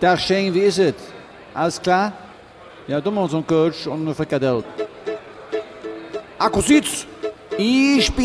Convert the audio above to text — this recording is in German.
Tag Shane, wie ist es? Alles klar? Ja, du mal so einen Coach und eine Frikadelle. Akkusiz! Ich bin